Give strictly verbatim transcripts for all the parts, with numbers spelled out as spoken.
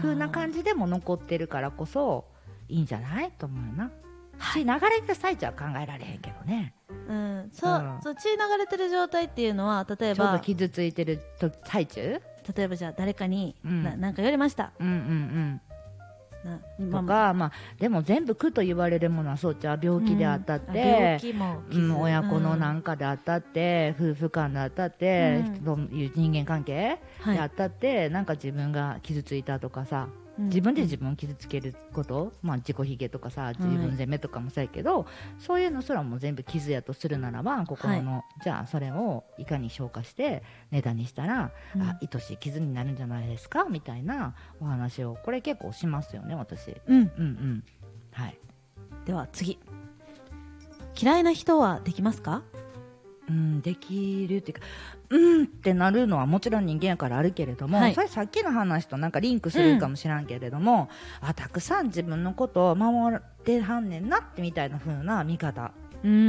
風な感じでも残ってるからこそいいんじゃないと思うな。血流れてる最中は考えられへんけどね。 うん、そう、うん、そう血流れてる状態っていうのは例えばちょっと傷ついてる最中、 例えばじゃあ誰かに、うん、な, なんか言われました。 うんうんうんとか、まあ、でも全部苦と言われるものはそうちゃう。病気であったって、うん、病気も、うん、親子のなんかであったって、うん、夫婦間であったって、うん、人という人間関係であったって、はい、なんか自分が傷ついたとかさ、自分で自分を傷つけること、まあ、自己卑下とかさ自分責めとかもそうやけど、はい、そういうのすらも全部傷やとするならば心の、はい、じゃあそれをいかに消化してネタにしたら、うん、あ愛しい傷になるんじゃないですかみたいなお話をこれ結構しますよね私、 うん、うんうんはい。 では次、嫌いな人はできますか？ うん、できるっていうかうんってなるのはもちろん人間やからあるけれども、はい、それさっきの話となんかリンクするかもしらんけれども、うん、あたくさん自分のことを守ってはんねんなってみたいな風な見方。 うーん、うん、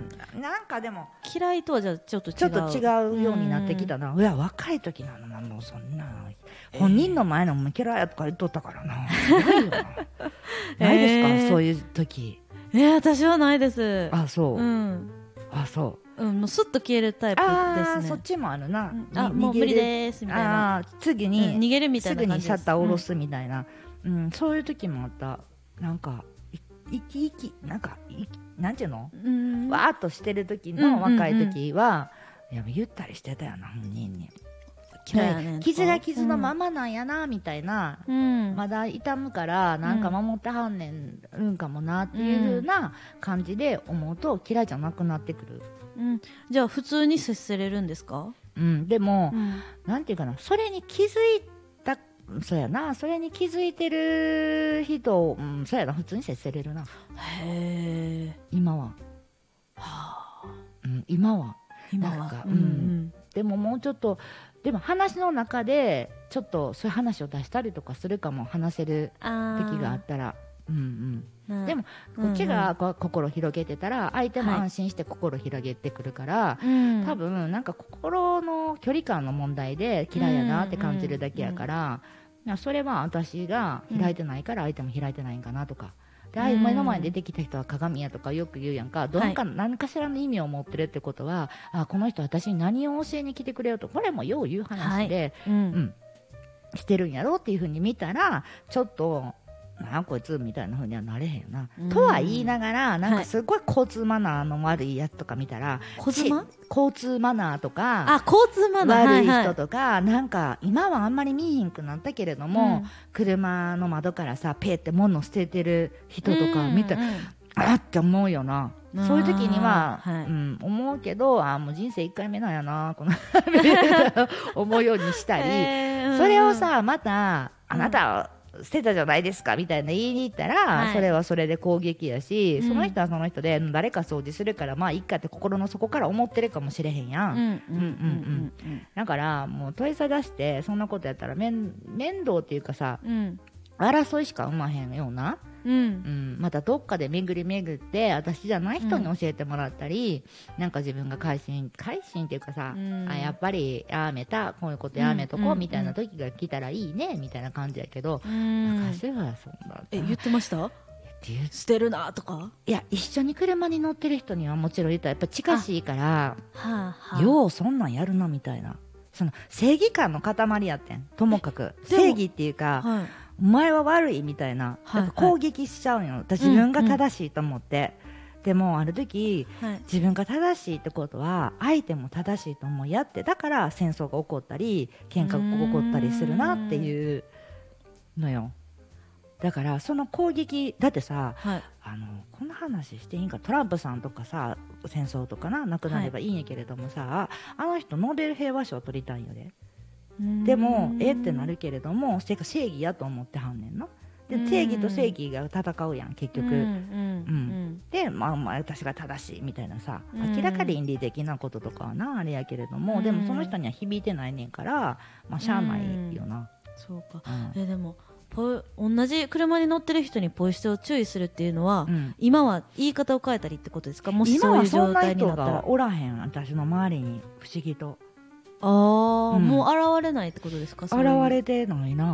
なんかでも嫌いとはじゃあちょっと違うちょっと違うようになってきたな。いや若い時なのな、もうそんな本人の前のも嫌いやとか言っとったからな、ないよなないですか、えー、そういう時。 えー、私はないです。 あそう、 うん、 あそう、 うん、もうスッと消えるタイプですね。 そっちもあるな、うん、 あもう無理ですみたいな、 あ次に、 うん、逃げるみたいな感じです。 すぐにシャッターを下ろすみたいな、うんうん、そういう時もあった。なんかいきいきなんかいなんていうの、うん、わーっとしてる時の若い時は、うんうんうん、いやゆったりしてたよな本人に。傷が傷のままなんやなみたいな、うん、まだ痛むからなんか守ってはんねんるんかもなっていう風な感じで思うと嫌いじゃなくなってくる、 うん、じゃあ普通に接せれるんですか？ うん、でも、うん、なんていうかな、それに気づいた、そうやな、それに気づいてる人、うん、そうやな、普通に接せれるな。 へー、 今は、 はあ、 うん、今は今はか、 うんうん、でももうちょっとでも話の中でちょっとそういう話を出したりとかするかも、話せる時があったら、うんうん、でもこっちがこう心広げてたら相手も安心して心広げてくるから、はい、多分なんか心の距離感の問題で嫌いやなって感じるだけやから、うんうん、それは私が開いてないから相手も開いてないんかなとか。で目の前に出てきた人は鏡やとかよく言うやんか。どんか何かしらの意味を持ってるってことは、はい、あこの人私に何を教えに来てくれよと、これもよう言う話で、はい、うんうん、してるんやろっていう風に見たらちょっとなんこいつみたいな風にはなれへんよな、うん、とは言いながらなんかすごい交通マナーの悪いやつとか見たら、 はい、 交通マナーとかあ交通マナー悪い人とか、はいはい、なんか今はあんまり見えへんくなったけれども、うん、車の窓からさペーって物捨ててる人とか見たら、うんうん、あって思うよな。そういう時には、はい、うん、思うけどあもう人生いっかいめなんやなこの思うようにしたり、えー、それをさまたあなた、うん捨てたじゃないですかみたいな言いに行ったら、はい、それはそれで攻撃やし、うん、その人はその人で誰か掃除するからまあいっかって心の底から思ってるかもしれへんやん。だからもう問い探してそんなことやったら面倒っていうかさ、うん、争いしか生まへんような、うんうん、またどっかで巡り巡って私じゃない人に教えてもらったり、うん、なんか自分が改心改心っていうかさ、うん、あやっぱりやめたこういうことやめとこうみたいな時が来たらいいねみたいな感じやけど、うん、昔はそんなえ言ってました？捨てるなとか。 いや一緒に車に乗ってる人にはもちろん言ったらやっぱ近しいから、はあはあ、ようそんなんやるなみたいな、その正義感の塊やってん。ともかく正義っていうか、はい、お前は悪いみたいな、はいはい、攻撃しちゃうよ。自分が正しいと思って、うんうん、でもある時、はい、自分が正しいってことは相手も正しいと思いやって、だから戦争が起こったり喧嘩が起こったりするなっていうのよ。だからその攻撃だってさ、はい、あのこの話していいんか、トランプさんとかさ戦争とかななくなればいいんやけれどもさ、はい、あの人ノーベル平和賞取りたいんよね。でもえってなるけれども正義やと思ってはんねんな。で正義と正義が戦うやん結局、うんうんうん、で、まあ、まあ私が正しいみたいなさ、明らか倫理的なこととかはなあれやけれども、でもその人には響いてないねんから、まあ、しゃあないよな。 そうか、うん、えでもポ同じ車に乗ってる人にポイ捨てを注意するっていうのは、うん、今は言い方を変えたりってことですか？もしそういう状態になったら。今はそんな人がおらへん、私の周りに不思議と。 ああ、うん、もう現れないってことですか？ 現れてないな。